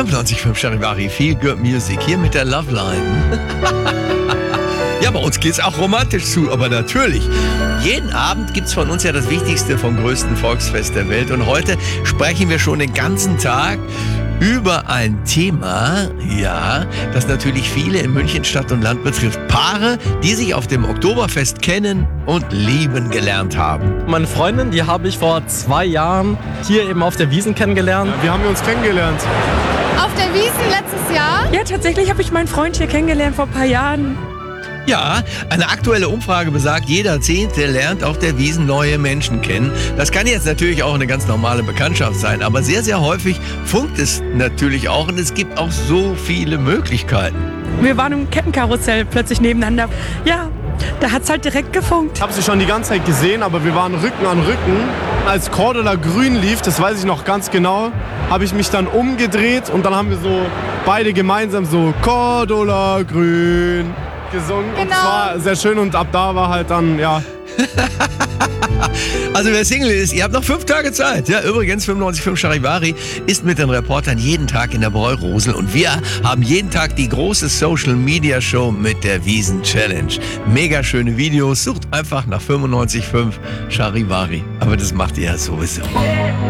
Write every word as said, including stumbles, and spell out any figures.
fünfundneunzig Komma fünf Charivari, Feel Good Music, hier mit der Love Line. Ja, bei uns geht's auch romantisch zu, aber natürlich. Jeden Abend gibt's von uns ja das Wichtigste vom größten Volksfest der Welt. Und heute sprechen wir schon den ganzen Tag über ein Thema, ja, das natürlich viele in München Stadt und Land betrifft. Paare, die sich auf dem Oktoberfest kennen und lieben gelernt haben. Meine Freundin, die habe ich vor zwei Jahren hier eben auf der Wiesn kennengelernt. Wie haben wir uns kennengelernt? Auf der Wiesn letztes Jahr? Ja, tatsächlich habe ich meinen Freund hier kennengelernt vor ein paar Jahren. Ja, eine aktuelle Umfrage besagt, jeder Zehnte lernt auf der Wiesn neue Menschen kennen. Das kann jetzt natürlich auch eine ganz normale Bekanntschaft sein, aber sehr, sehr häufig funkt es natürlich auch und es gibt auch so viele Möglichkeiten. Wir waren im Kettenkarussell plötzlich nebeneinander. Ja, da hat es halt direkt gefunkt. Ich habe sie schon die ganze Zeit gesehen, aber wir waren Rücken an Rücken. Als Cordula grün lief, das weiß ich noch ganz genau, habe ich mich dann umgedreht und dann haben wir so beide gemeinsam so Cordula grün gesungen. Genau. Und es war sehr schön und ab da war halt dann, ja... Also wer Single ist, ihr habt noch fünf Tage Zeit. Ja, übrigens, fünfundneunzig Komma fünf Charivari ist mit den Reportern jeden Tag in der Bräurosel und wir haben jeden Tag die große Social Media Show mit der Wiesn Challenge. Mega schöne Videos, sucht einfach nach fünfundneunzig Komma fünf Charivari. Aber das macht ihr ja sowieso.